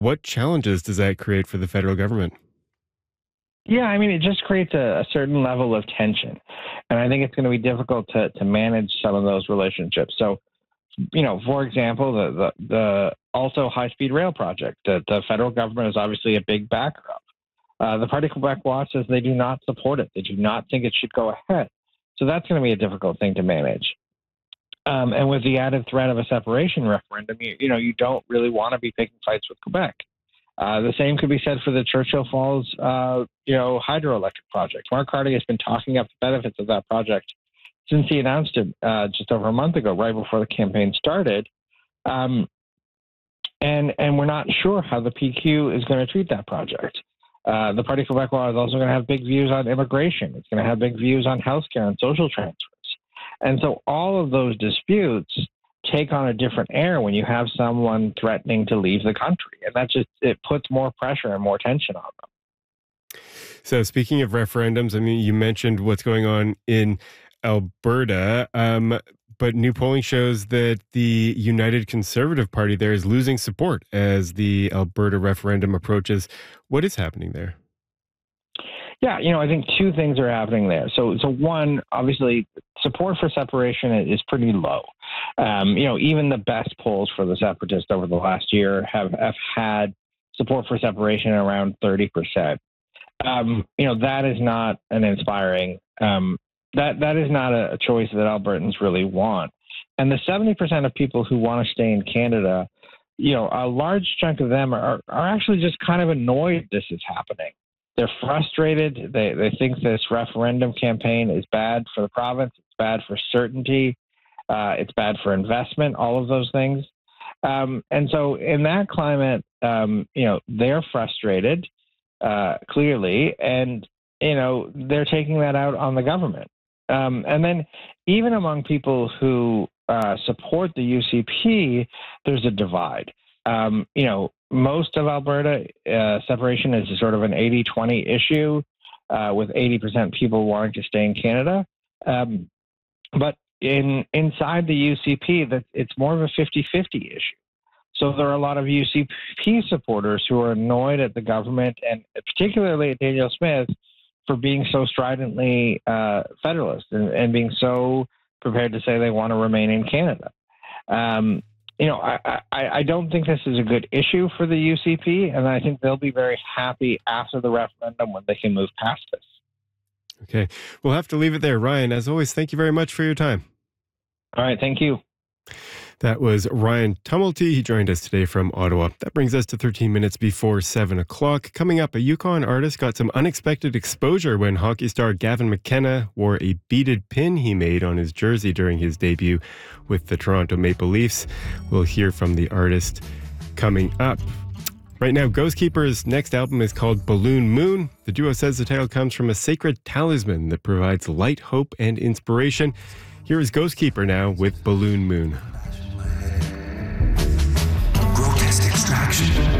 What challenges does that create for the federal government? Yeah, I mean, it just creates a certain level of tension. And I think it's going to be difficult to manage some of those relationships. So, for example, the also high-speed rail project, the federal government is obviously a big backer of. The Parti Québécois says they do not support it. They do not think it should go ahead. So that's going to be a difficult thing to manage. And with the added threat of a separation referendum, you don't really want to be picking fights with Quebec. The same could be said for the Churchill Falls, hydroelectric project. Mark Carty has been talking up the benefits of that project since he announced it just over a month ago, right before the campaign started. And we're not sure how the PQ is going to treat that project. The Parti Québécois is also going to have big views on immigration. It's going to have big views on healthcare and social transfers. And so all of those disputes take on a different air when you have someone threatening to leave the country. And it puts more pressure and more tension on them. So speaking of referendums, I mean, you mentioned what's going on in Alberta, but new polling shows that the United Conservative Party there is losing support as the Alberta referendum approaches. What is happening there? Yeah, I think two things are happening there. So one, obviously, support for separation is pretty low. Even the best polls for the separatists over the last year have had support for separation around 30%. That is not an inspiring. That is not a choice that Albertans really want. And the 70% of people who want to stay in Canada, a large chunk of them are actually just kind of annoyed this is happening. They're frustrated. They think this referendum campaign is bad for the province. It's bad for certainty. It's bad for investment, all of those things. And so in that climate, they're frustrated, clearly, and, they're taking that out on the government. And then even among people who support the UCP, there's a divide. Most of Alberta, separation is sort of an 80-20 issue, with 80% people wanting to stay in Canada. But inside the UCP, it's more of a 50-50 issue. So there are a lot of UCP supporters who are annoyed at the government, and particularly at Danielle Smith, for being so stridently federalist and being so prepared to say they want to remain in Canada. I don't think this is a good issue for the UCP, and I think they'll be very happy after the referendum when they can move past this. Okay. We'll have to leave it there. Ryan, as always, thank you very much for your time. All right. Thank you. That was Ryan Tumulty. He joined us today from Ottawa. That brings us to 13 minutes before 7 o'clock. Coming up, a Yukon artist got some unexpected exposure when hockey star Gavin McKenna wore a beaded pin he made on his jersey during his debut with the Toronto Maple Leafs. We'll hear from the artist coming up. Right now, Ghost Keeper's next album is called Balloon Moon. The duo says the title comes from a sacred talisman that provides light, hope, and inspiration. Here is Ghost Keeper now with Balloon Moon. Grotesque extraction.